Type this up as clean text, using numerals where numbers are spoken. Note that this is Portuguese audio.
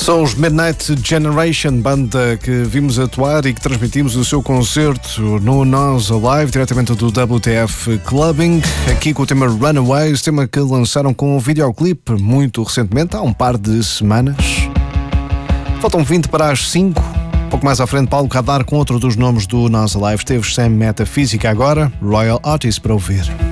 São os Midnight Generation, banda que vimos atuar e que transmitimos o seu concerto no Nós Alive, diretamente do WTF Clubbing, aqui com o tema Runaways, tema que lançaram com um videoclipe muito recentemente, há um par de semanas. Faltam 20 para as 5. Pouco mais à frente, Paulo Radar com outro dos nomes do Nós Alive. Teve Sam Metafísica agora, Royal Artist para ouvir.